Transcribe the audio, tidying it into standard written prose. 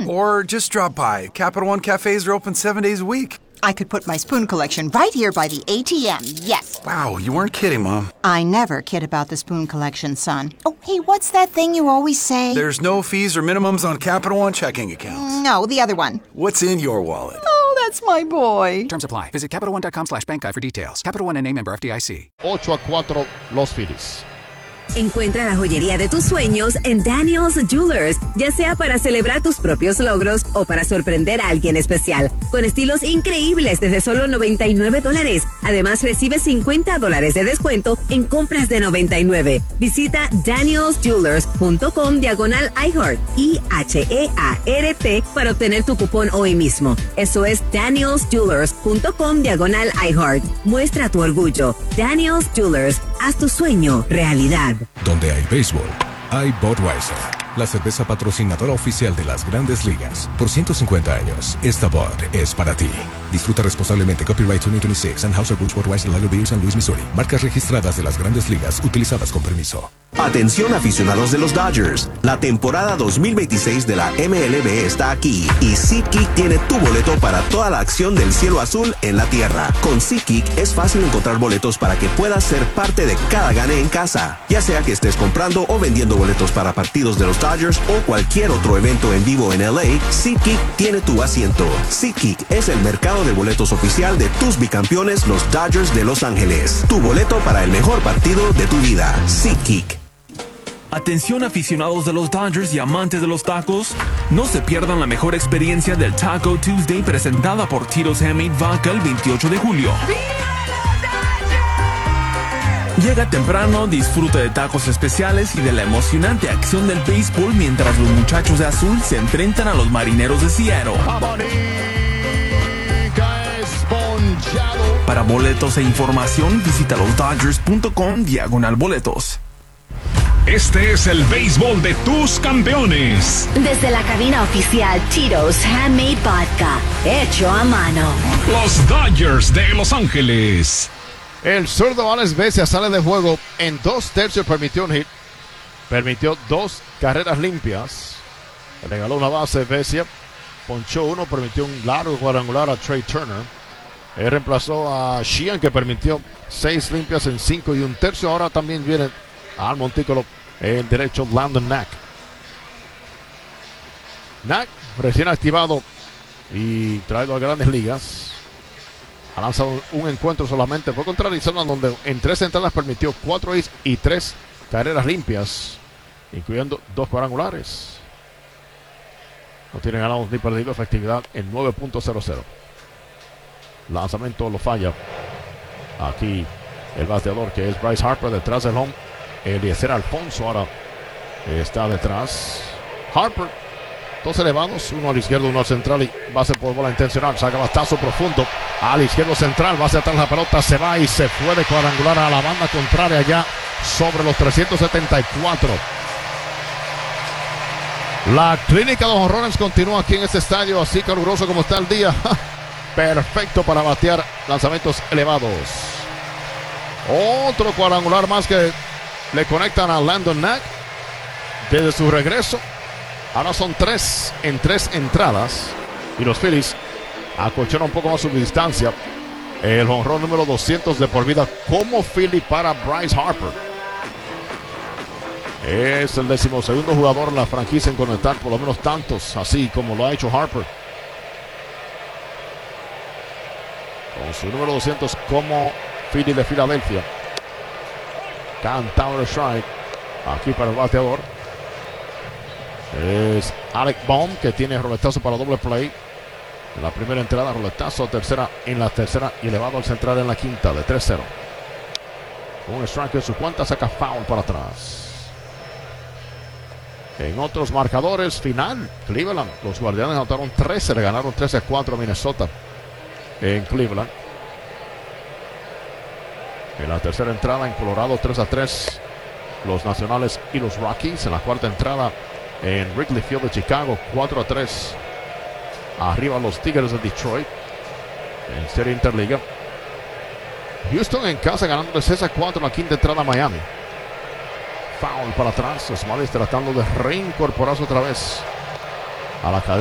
Or just drop by. Capital One cafes are open 7 days a week. I could put my spoon collection right here by the ATM, yes. Wow, you weren't kidding, Mom. I never kid about the spoon collection, son. Oh, hey, what's that thing you always say? There's no fees or minimums on Capital One checking accounts. No, the other one. What's in your wallet? Oh, that's my boy. Terms apply. Visit CapitalOne.com/bankguide for details. Capital One NA, member FDIC. 8-4 los Phillies. Encuentra la joyería de tus sueños en Daniel's Jewelers, ya sea para celebrar tus propios logros o para sorprender a alguien especial, con estilos increíbles desde solo $99. Además, recibe $50 de descuento en compras de $99. Visita danielsjewelers.com/iHeart, IHEART, para obtener tu cupón hoy mismo. Eso es danielsjewelers.com/iHeart. Muestra tu orgullo. Daniel's Jewelers, haz tu sueño realidad. Donde hay béisbol, hay Budweiser, la cerveza patrocinadora oficial de las Grandes Ligas. Por 150 años, esta Bud es para ti. Disfruta responsablemente. Copyright 2026, Anheuser-Busch Budweiser Lager Beer, San Luis, Missouri. Marcas registradas de las Grandes Ligas, utilizadas con permiso. Atención aficionados de los Dodgers, la temporada 2026 de la MLB está aquí y SeatGeek tiene tu boleto para toda la acción del cielo azul en la tierra. Con SeatGeek es fácil encontrar boletos para que puedas ser parte de cada gane en casa, ya sea que estés comprando o vendiendo boletos para partidos de los Dodgers o cualquier otro evento en vivo en LA. SeatGeek tiene tu asiento. SeatGeek es el mercado de boletos oficial de tus bicampeones, los Dodgers de Los Ángeles. Tu boleto para el mejor partido de tu vida. SeatGeek. Atención aficionados de los Dodgers y amantes de los tacos, no se pierdan la mejor experiencia del Taco Tuesday presentada por Tito's Handmade Vodka el 28 de julio. Llega temprano, disfruta de tacos especiales y de la emocionante acción del béisbol mientras los muchachos de azul se enfrentan a los marineros de Seattle. Para boletos e información, visita losdodgers.com/boletos. Este es el béisbol de tus campeones. Desde la cabina oficial Tito's Handmade Vodka, hecho a mano. Los Dodgers de Los Ángeles. El zurdo Alex Vesia sale de juego en 2/3, permitió un hit, permitió 2 carreras limpias, regaló una base Vesia, ponchó 1, permitió un largo cuadrangular a Trey Turner. Él reemplazó a Sheehan, que permitió 6 limpias en 5 1/3. Ahora también viene al montículo el derecho Landon Knack. Knack, recién activado y traído a Grandes Ligas, ha lanzado un encuentro solamente. Fue contra Arizona, donde en 3 entradas permitió 4 hits y 3 carreras limpias, incluyendo 2 cuadrangulares. No tiene ganados ni perdido, efectividad en 9.00. Lanzamiento lo falla. Aquí el bateador, que es Bryce Harper, detrás del home. Eliezer Alfonso ahora está detrás. Harper, 2 elevados, uno al izquierdo, uno al central, y base por bola intencional. Saca batazo profundo al izquierdo central, base atrás, la pelota se va y se fue de cuadrangular a la banda contraria, ya sobre los 374. La clínica de jonrones continúa aquí en este estadio, así caluroso como está el día. Perfecto para batear lanzamientos elevados. Otro cuadrangular más que le conectan a Landon Knack desde su regreso. Ahora son 3 en 3 entradas y los Phillies acolchonan un poco más su distancia. El jonrón número 200 de por vida como Philly para Bryce Harper. Es el 12º jugador en la franquicia en conectar por lo menos tantos, así como lo ha hecho Harper. Con su número 200 como Philly de Filadelfia. Cantado el strike. Aquí para el bateador es Alec Bohm, que tiene roletazo para doble play. En la primera entrada, roletazo, tercera en la tercera y elevado al central en la quinta de 3-0. Un strike en su cuenta, saca foul para atrás. En otros marcadores, final, Cleveland. Los Guardianes anotaron 13, le ganaron 13-4 a Minnesota en Cleveland. En la tercera entrada en Colorado, 3-3, los Nacionales y los Rockies. En la cuarta entrada en Wrigley Field de Chicago, 4-3, arriba los Tigres de Detroit en serie interliga. Houston en casa ganando de 6-4 en la quinta entrada a Miami. Foul para atrás, los Marlins tratando de reincorporarse otra vez a la cadena.